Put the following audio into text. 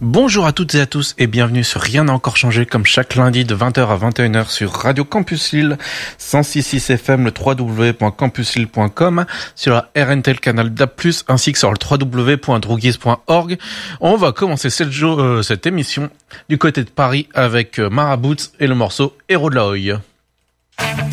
Bonjour à toutes et à tous et bienvenue sur Rien n'a encore changé comme chaque lundi de 20h à 21h sur Radio Campus Lille, 106.6 FM, le www.campuslille.com, sur la RNTL canal DAB+, ainsi que sur le www.droogies.org. On va commencer cette émission du côté de Paris avec Marabouts et le morceau Héros de la Hoye.